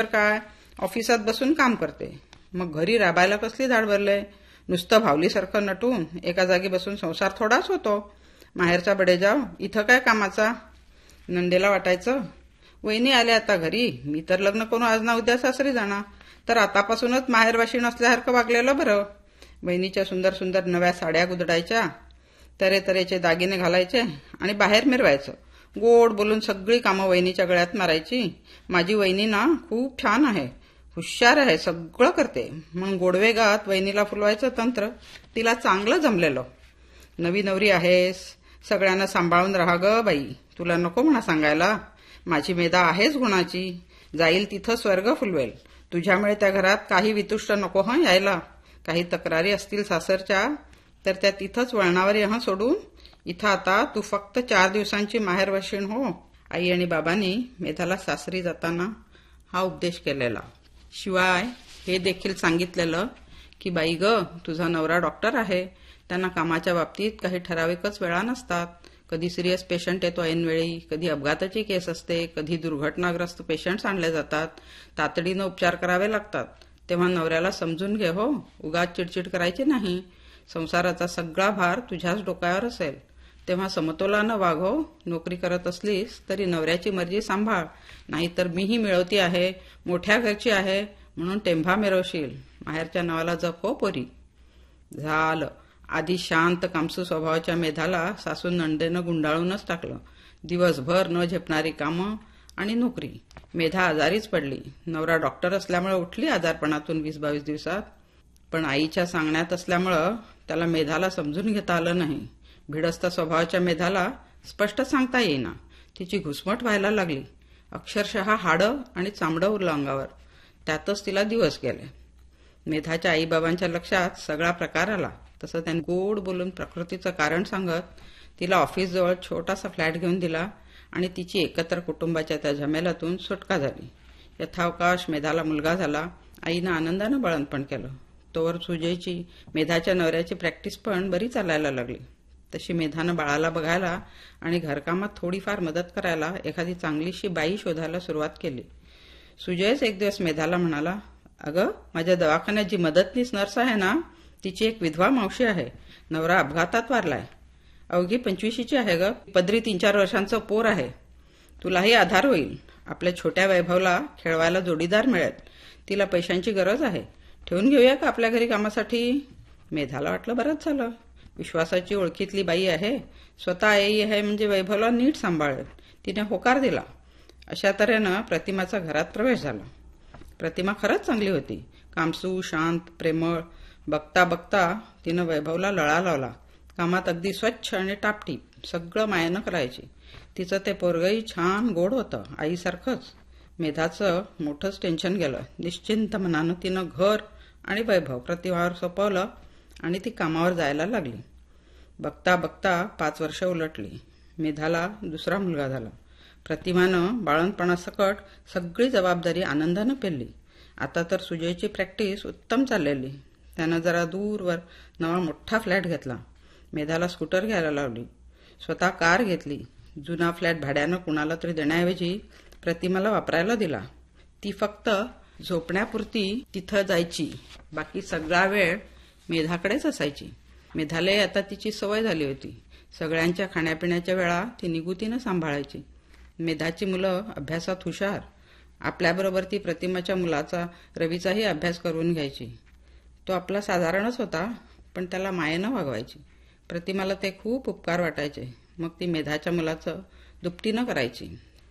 काय, ऑफिसात बसून काम करते. मग घरी राबायला कसली धाड भरले. नुसतं भावलीसारखं नटून एका जागी बसून संसार थोडाच होतो. माहेरचा बडेजाव इथं काय कामाचा. नंदेला वाटायचं, वहिनी आले आता घरी, मी तर लग्न करून आज ना उद्या सासरी जाणार, तर आतापासूनच माहेरवाशी नसल्यासारखं वागलेलं बरं. बहिणीच्या सुंदर सुंदर नव्या साड्या गुदडायच्या, तऱ्हेतऱ्हेचे दागिने घालायचे आणि बाहेर मिरवायचं. गोड बोलून सगळी कामं वहिनीच्या गळ्यात मारायची. माझी वहिनी ना खूप छान आहे, हुशार आहे, सगळं करते. मग गोडवे गात वहिनीला फुलवायचं तंत्र तिला चांगलं जमलेलं. नवी नवरी आहेस, सगळ्यांना सांभाळून राहा ग बाई, तुला नको म्हणा सांगायला. माझी मेधा आहेच गुणाची, जाईल तिथं स्वर्ग फुलवेल. तुझ्यामुळे त्या घरात काही वितुष्ट नको हं यायला. काही तक्रारी असतील सासरच्या तर त्या तिथंच वळणावर यह सोडून इथं आता तू फक्त 4 दिवसांची माहेरवाशीण हो. आई आणि बाबांनी मेधाला सासरी जाताना हा उपदेश केलेला. शिवाय हे देखील सांगितलेलं की बाई ग, तुझा नवरा डॉक्टर आहे, त्यांना कामाच्या बाबतीत काही ठराविकच वेळा नसतात. कधी सिरियस पेशंट येतो ऐनवेळी, कधी अपघाताची केस असते, कधी दुर्घटनाग्रस्त पेशंट्स आणले जातात, तातडीनं उपचार करावे लागतात. तेव्हा नवऱ्याला समजून घे हो, उगाच चिडचिड करायची नाही. संसाराचा सगळा भार तुझ्याच डोक्यावर असेल, तेव्हा समतोलानं वाग हो. नोकरी करत असलीस तरी नवऱ्याची मर्जी सांभाळ, नाहीतर मीही मिळवती आहे, मोठ्या घरची आहे म्हणून टेंभा मिरवशील. माहेरच्या नावाला जप हो पोरी. झालं. आधी शांत कामसू स्वभावाच्या मेधाला सासून नंदेनं गुंडाळूनच टाकलं. दिवसभर न झेपणारी कामं आणि नोकरी. मेधा आजारीच पडली. नवरा डॉक्टर असल्यामुळे उठली आजारपणातून 20-22 दिवसात. पण आईच्या सांगण्यात असल्यामुळं त्याला मेधाला समजून घेता आलं नाही. भिडस्त स्वभावाच्या मेधाला स्पष्ट सांगता येईना. तिची घुसमट व्हायला लागली. अक्षरशः हाडं आणि चामडं उरलं अंगावर. त्यातच तिला दिवस गेले. मेधाच्या आईबाबांच्या लक्षात सगळा प्रकार आला. तसं त्यांनी गोड बोलून प्रकृतीचं कारण सांगत तिला ऑफिसजवळ छोटासा फ्लॅट घेऊन दिला आणि तिची एकत्र कुटुंबाच्या त्या झमेलातून सुटका झाली. यथावकाश मेधाला मुलगा झाला. आईनं आनंदानं बाळंतपण केलं. तोवर सुजयची, मेधाच्या नवऱ्याची प्रॅक्टिस पण बरी चालायला लागली. तशी मेधानं बाळाला बघायला आणि घरकामात थोडीफार मदत करायला एखादी चांगलीशी बाई शोधायला सुरुवात केली. सुजयच एक दिवस मेधाला म्हणाला, अगं, माझ्या दवाखान्यात जी मदतनीस नर्स आहे ना, तिची एक विधवा मावशी आहे. नवरा अपघातात वारलाय. अवघी 25ची आहे ग. पदरी 3-4 वर्षांचं पोर आहे. तुलाही आधार होईल. आपल्या छोट्या वैभवला खेळवायला जोडीदार मिळेल. तिला पैशांची गरज आहे. ठेवून घेऊया का आपल्या घरी कामासाठी. मेधाला वाटलं बरंच झालं. विश्वासाची ओळखीतली बाई आहे, स्वतः आई आहे म्हणजे वैभवला नीट सांभाळेल. तिने होकार दिला. अशा तऱ्हेनं प्रतिमाचा घरात प्रवेश झाला. प्रतिमा खरंच चांगली होती. कामसू, शांत, प्रेमळ. बघता बघता तिनं वैभवला लळा लावला. कामात अगदी स्वच्छ आणि टापटीप सगळं मायेनं करायची. तिचं ते पोरगही छान गोड होतं, आईसारखंच. मेधाचं मोठंच टेन्शन गेलं. निश्चिंत मनानं तिनं घर आणि वैभव प्रतिमावर सोपवलं आणि ती कामावर जायला लागली. बघता बघता 5 वर्ष उलटली. मेधाला दुसरा मुलगा झाला. प्रतिमानं बाळंतपणासकट सगळी जबाबदारी आनंदानं पेलली. आता तर सुजयची प्रॅक्टिस उत्तम चाललेली. त्यानं जरा दूरवर नवा मोठा फ्लॅट घेतला. मेधाला स्कूटर घ्यायला लावली. स्वतः कार घेतली. जुना फ्लॅट भाड्यानं कुणाला तरी देण्याऐवजी प्रतिमाला वापरायला दिला. ती फक्त झोपण्यापुरती तिथं जायची. बाकी सगळा वेळ मेधाकडेच असायची. मेधाला आता तिची सवय झाली होती. सगळ्यांच्या खाण्यापिण्याच्या वेळा ती निगुतीनं सांभाळायची. मेधाची मुलं अभ्यासात हुशार. आपल्याबरोबर ती प्रतिमाच्या मुलाचा, रवीचाही अभ्यास करून घ्यायची. तो आपला साधारणच होता, पण त्याला मायेनं वागवायची. प्रतिमाला ते खूप उपकार वाटायचे. मग ती मेधाच्या मुलाचं दुपटीनं करायची.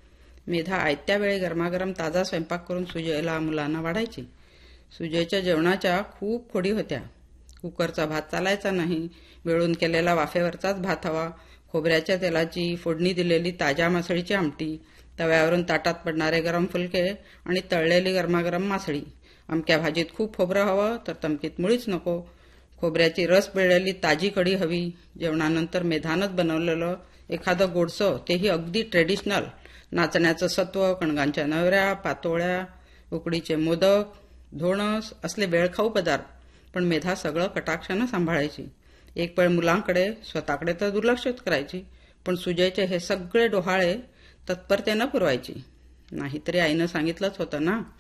मेधा आयत्या वेळी गरमागरम ताजा स्वयंपाक करून सुजयला, मुलांना वाढायची. सुजयच्या जेवणाच्या खूप खोडी होत्या. कुकरचा भात चालायचा नाही. वेळून केलेला वाफेवरचाच भात हवा. खोबऱ्याच्या तेलाची फोडणी दिलेली ताज्या मासळीची आमटी, तव्यावरून ताटात पडणारे गरम फुलके आणि तळलेली गरमागरम मासळी. अमक्या भाजीत खूप खोबरं हवं तर तमकीत मुळीच नको. खोबऱ्याची रस पिळलेली ताजी कढी हवी. जेवणानंतर मेधानच बनवलेलं एखादं गोडसं, तेही अगदी ट्रेडिशनल. नाचण्याचं सत्व, कणगांच्या नवऱ्या, पातोळ्या, उकडीचे मोदक, धोणस असले वेळखाऊ पदार्थ. पण मेधा सगळं कटाक्षानं सांभाळायची. एक वेळ मुलांकडे, स्वतःकडे तर दुर्लक्षच करायची, पण सुजयचे हे सगळे डोहाळे तत्परतेनं पुरवायची. नाहीतरी आईनं सांगितलंच होतं ना,